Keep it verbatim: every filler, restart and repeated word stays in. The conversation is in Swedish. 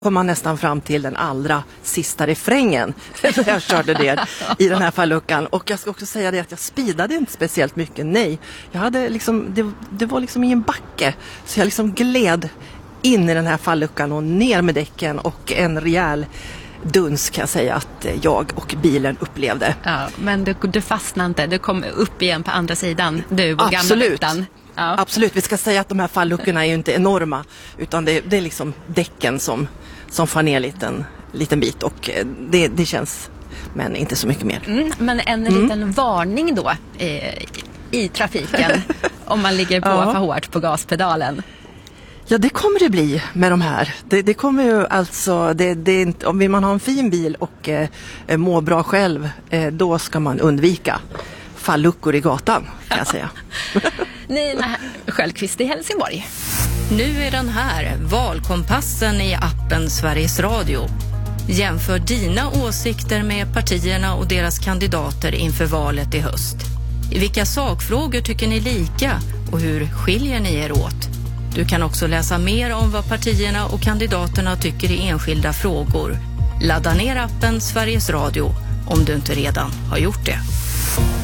kom man nästan fram till den allra sista refrängen när jag körde ner i den här falluckan. Och jag ska också säga det att jag speedade inte speciellt mycket, nej. Jag hade liksom, det, det var liksom i en backe, så jag liksom gled in i den här falluckan och ner med däcken, och en rejäl duns kan jag säga att jag och bilen upplevde. Ja, men du, du fastnade inte, du kom upp igen på andra sidan, du och Absolut. gamla ja. Absolut, vi ska säga att de här falluckorna är ju inte enorma, utan det, det är liksom däcken som, som far ner en liten, liten bit, och det, det känns, men inte så mycket mer. Mm, men en mm. liten varning då eh, i trafiken om man ligger på ja. för hårt på gaspedalen. Ja, det kommer det bli med de här. Det, det kommer ju alltså, det, det är inte, om vill man ha en fin bil och eh, må bra själv, eh, då ska man undvika falluckor i gatan, kan jag säga. Nina Sköldqvist i Helsingborg. Nu är den här, valkompassen i appen Sveriges Radio. Jämför dina åsikter med partierna och deras kandidater inför valet i höst. I vilka sakfrågor tycker ni lika och hur skiljer ni er åt? Du kan också läsa mer om vad partierna och kandidaterna tycker i enskilda frågor. Ladda ner appen Sveriges Radio om du inte redan har gjort det.